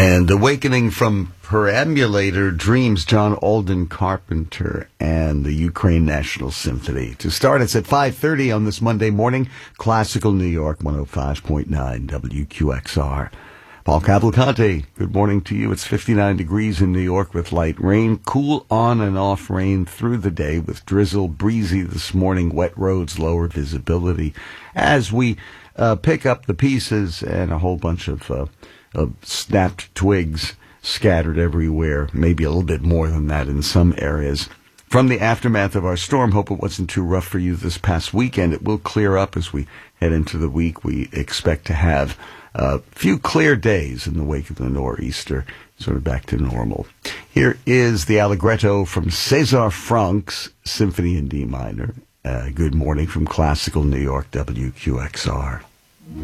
And Awakening from Perambulator Dreams, John Alden Carpenter and the Ukraine National Symphony. To start, it's at 5:30 on this Monday morning. Classical New York, 105.9 WQXR. Paul Cavalcante, good morning to you. It's 59 degrees in New York with light rain. Cool on and off rain through the day with drizzle. Breezy this morning. Wet roads, lower visibility. As we pick up the pieces and a whole bunch of snapped twigs scattered everywhere, maybe a little bit more than that in some areas. From the aftermath of our storm, hope it wasn't too rough for you this past weekend. It will clear up as we head into the week. We expect to have a few clear days in the wake of the nor'easter, sort of back to normal. Here is the Allegretto from César Franck's Symphony in D minor. Good morning from Classical New York, WQXR.